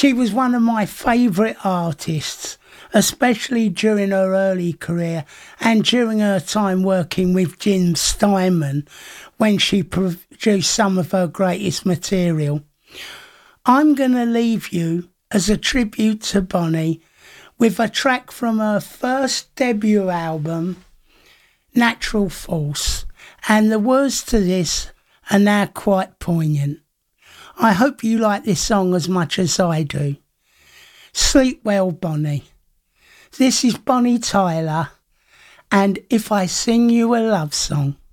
She was one of my favourite artists, especially during her early career and during her time working with Jim Steinman when she produced some of her greatest material. I'm going to leave you as a tribute to Bonnie with a track from her first debut album, Natural Force, and the words to this are now quite poignant. I hope you like this song as much as I do. Sleep well, Bonnie. This is Bonnie Tyler, and If I Sing You a Love Song.